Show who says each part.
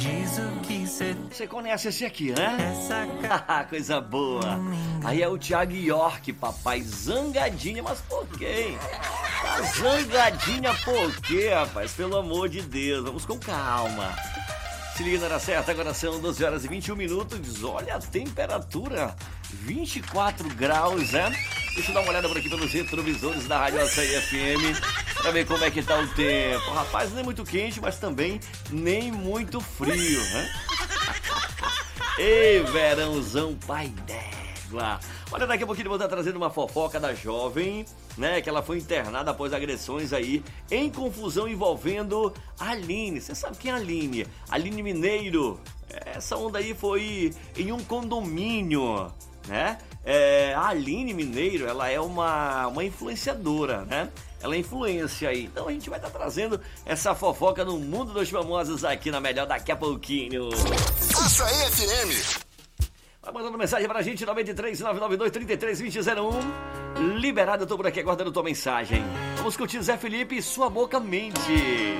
Speaker 1: Você conhece esse aqui, né? Coisa boa. Aí é o Thiago York, papai. Zangadinha, mas por quê? Tá zangadinha por quê, rapaz? Pelo amor de Deus, vamos com calma. Se liga na hora certa, agora são 12 horas e 21 minutos. Olha a temperatura, 24 graus, né? Deixa eu dar uma olhada por aqui pelos retrovisores da Rádio Açaí FM pra ver como é que tá o tempo. Rapaz, nem muito quente, mas também nem muito frio, né? Ei, verãozão, pai d'égua. Olha, daqui a pouquinho eu vou estar trazendo uma fofoca da jovem, né? Que ela foi internada após agressões aí em confusão envolvendo a Aline. Você sabe quem é a Aline? Aline Mineiro. Essa onda aí foi em um condomínio, né? A Aline Mineiro, ela é uma influenciadora, né? Ela é influência aí. Então a gente vai estar trazendo essa fofoca no mundo dos famosos aqui na Melhor daqui a pouquinho.
Speaker 2: Açaí FM.
Speaker 1: Vai mandando mensagem pra gente, 93-992-33-2001. Liberado, eu tô por aqui aguardando tua mensagem. Vamos curtir Zé Felipe e Sua Boca Mente.